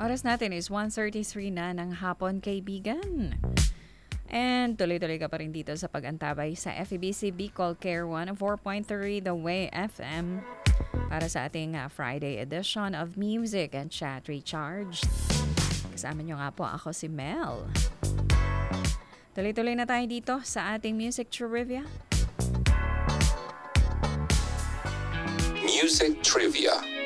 Oras natin is 1:33 na ng hapon, kaibigan. And tuloy-tuloy ka pa rin dito sa pag-antabay sa FEBC Bicol Care 104.3 The Way FM para sa ating Friday edition of Music and Chat Recharged. Kasama nyo nga po ako si Mel. Tuloy-tuloy na tayo dito sa ating Music Trivia. Music Trivia.